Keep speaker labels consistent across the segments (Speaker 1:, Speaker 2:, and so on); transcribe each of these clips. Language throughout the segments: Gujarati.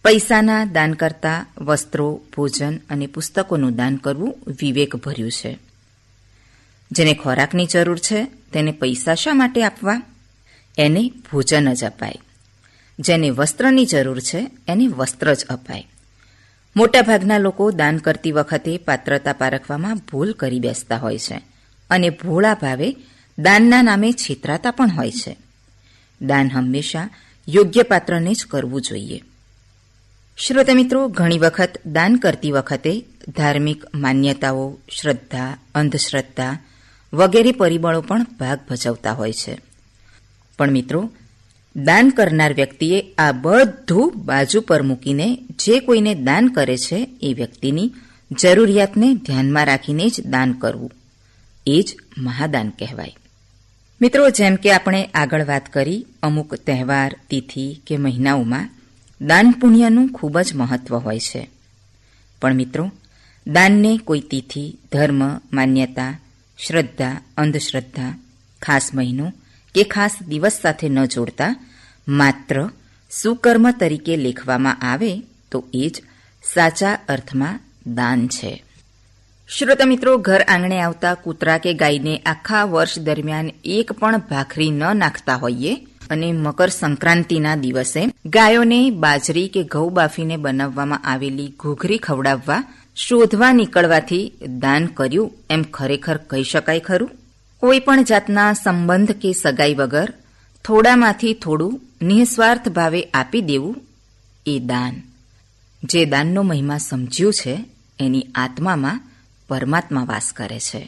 Speaker 1: પૈસાના દાન કરતાં વસ્ત્રો, ભોજન અને પુસ્તકોનું દાન કરવું વિવેકભર્યું છે. જેને ખોરાકની જરૂર છે તેને પૈસા શા માટે આપવા? એને ભોજન જ અપાય. જેને વસ્ત્રની જરૂર છે એને વસ્ત્ર જ અપાય. મોટાભાગના લોકો દાન કરતી વખતે પાત્રતા પારખવામાં ભૂલ કરી બેસતા હોય છે અને ભોળા ભાવે દાનના નામે છેતરાતા પણ હોય છે. દાન હંમેશા યોગ્ય પાત્રને જ કરવું જોઈએ. શ્રોતા મિત્રો, ઘણી વખત દાન કરતી વખતે ધાર્મિક માન્યતાઓ, શ્રદ્ધા, અંધશ્રદ્ધા વગેરે પરિબળો પણ ભાગ ભજવતા હોય છે. પણ મિત્રો, દાન કરનાર વ્યક્તિએ આ બધું બાજુ પર મૂકીને જે કોઈને દાન કરે છે એ વ્યક્તિની જરૂરિયાતને ધ્યાનમાં રાખીને જ દાન કરવું, એ જ મહાદાન કહેવાય. મિત્રો, જેમ કે આપણે આગળ વાત કરી, અમુક તહેવાર, તિથિ કે મહિનાઓમાં દાન પુણ્યનું ખૂબ જ મહત્વ હોય છે. પણ મિત્રો, દાનને કોઈ તિથિ, ધર્મ, માન્યતા, શ્રદ્ધા, અંધશ્રદ્ધા, ખાસ મહિનો કે ખાસ દિવસ સાથે ન જોડતા માત્ર સુકર્મ તરીકે લેખવામાં આવે તો એ જ સાચા અર્થમાં દાન છે. શ્રોતા મિત્રો, ઘર આંગણે આવતા કૂતરા કે ગાયને આખા વર્ષ દરમિયાન એક પણ ભાખરી ન નાખતા હોઈએ અને મકર સંક્રાંતિના દિવસે ગાયોને બાજરી કે ઘઉં બાફીને બનાવવામાં આવેલી ઘૂઘરી ખવડાવવા શોધવા નીકળવાથી દાન કર્યું એમ ખરેખર કહી શકાય ખરું? કોઈ પણ જાતના સંબંધ કે સગાઈ વગર થોડામાંથી થોડું નિઃસ્વાર્થ ભાવે આપી દેવું એ દાન. જે દાનનો મહિમા સમજ્યું છે એની આત્મામાં પરમાત્મા વાસ કરે છે.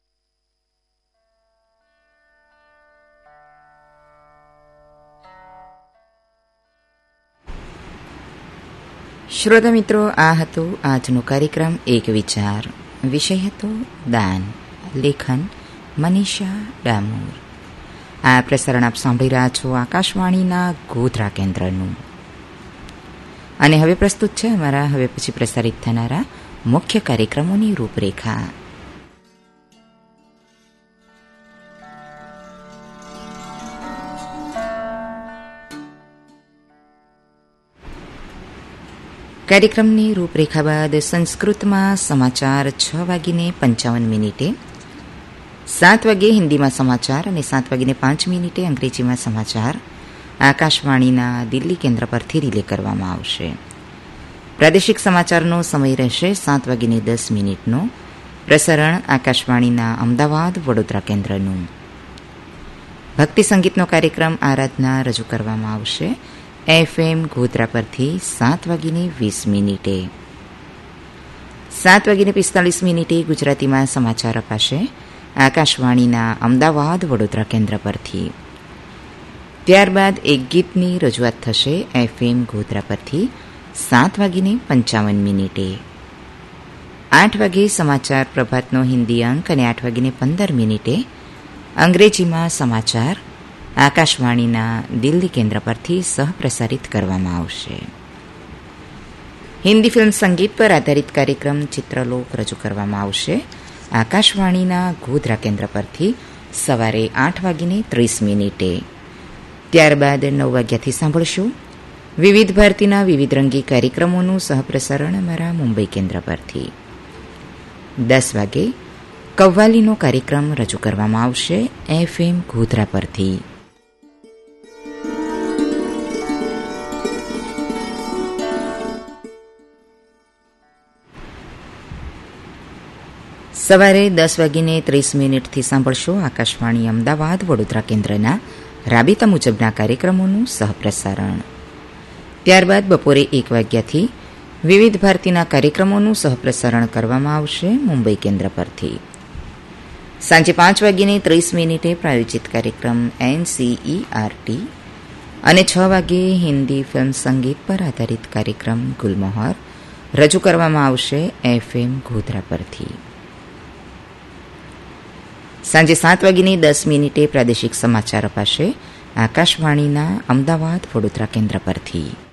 Speaker 1: શ્રોતા મિત્રો, આ હતો આજનો કાર્યક્રમ એક વિચાર. વિષય હતો દાન. લેખન મનીષા ડામોર. આ પ્રસારણ આપ સાંભળી રહ્યા છો આકાશવાણીના ગોધરા કેન્દ્રનું. અને હવે પ્રસ્તુત છે અમારા હવે પછી પ્રસારિત થનારા મુખ્ય કાર્યક્રમોની રૂપરેખા. કાર્યક્રમની રૂપરેખા બાદ સંસ્કૃતમાં સમાચાર 6:55, 7 વાગે હિન્દીમાં સમાચાર અને 7:05 અંગ્રેજીમાં સમાચાર આકાશવાણીના દિલ્હી કેન્દ્ર પરથી રિલે કરવામાં આવશે. પ્રાદેશિક સમાચારનો સમય રહેશે 7:10. પ્રસારણ આકાશવાણીના અમદાવાદ વડોદરા કેન્દ્રનું. ભક્તિ સંગીતનો કાર્યક્રમ આરાધના રજૂ કરવામાં આવશે FM ગોધરા પરથી 7:20. 7:45 ગુજરાતીમાં સમાચાર અપાશે આકાશવાણીના અમદાવાદ વડોદરા કેન્દ્ર પરથી. ત્યારબાદ એક ગીતની રજૂઆત થશે FM ગોધરા પરથી 7:55. 8 વાગે સમાચાર પ્રભાતનો હિન્દી અંક અને 8:15 અંગ્રેજીમાં સમાચાર આકાશવાણીના દિલ્હી કેન્દ્ર પરથી સહપ્રસારિત કરવામાં આવશે. હિન્દી ફિલ્મ સંગીત પર આધારિત કાર્યક્રમ ચિત્રલોક રજૂ કરવામાં આવશે આકાશવાણીના ગોધરા કેન્દ્ર પરથી સવારે 8:30. ત્યારબાદ 9 વાગ્યાથી સાંભળશું વિવિધ ભારતીના વિવિધ રંગી કાર્યક્રમોનું સહપ્રસારણ અમારા મુંબઈ કેન્દ્ર પરથી. 10 વાગે કવ્વાલીનો કાર્યક્રમ રજૂ કરવામાં આવશે FM ગોધરા પરથી. સવારે 10:30 સાંભળશો આકાશવાણી અમદાવાદ વડોદરા કેન્દ્રના રાબેતા મુજબના કાર્યક્રમોનું સહપ્રસારણ. ત્યારબાદ બપોરે 1 વાગ્યાથી વિવિધ ભારતીના કાર્યક્રમોનું સહપ્રસારણ કરવામાં આવશે મુંબઈ કેન્દ્ર પરથી. સાંજે 5:30 પ્રાયોજિત કાર્યક્રમ NCERT અને 6 વાગ્યે હિન્દી ફિલ્મ સંગીત પર આધારિત કાર્યક્રમ ગુલમોહર રજૂ કરવામાં આવશે FM ગોધરા પરથી. સાંજે 7:10 પ્રાદેશિક સમાચાર અપાશે આકાશવાણીના અમદાવાદ વડોદરા કેન્દ્ર પરથી.